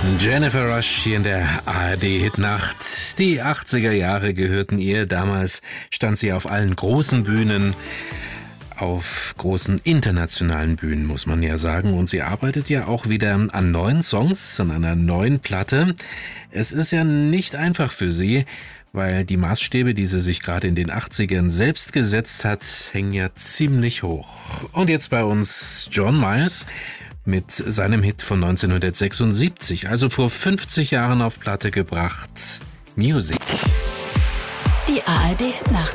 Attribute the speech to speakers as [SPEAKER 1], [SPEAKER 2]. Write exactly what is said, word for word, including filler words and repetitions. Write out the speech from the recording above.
[SPEAKER 1] Jennifer Rush hier in der A R D-Hitnacht. Die achtziger Jahre gehörten ihr. Damals stand sie auf allen großen Bühnen, auf großen internationalen Bühnen, muss man ja sagen. Und sie arbeitet ja auch wieder an neuen Songs, an einer neuen Platte. Es ist ja nicht einfach für sie, weil die Maßstäbe, die sie sich gerade in den achtzigern selbst gesetzt hat, hängen ja ziemlich hoch. Und jetzt bei uns John Miles mit seinem Hit von neunzehnhundertsechsundsiebzig, also vor fünfzig Jahren auf Platte gebracht, Music.
[SPEAKER 2] Die A R D-Hitnacht.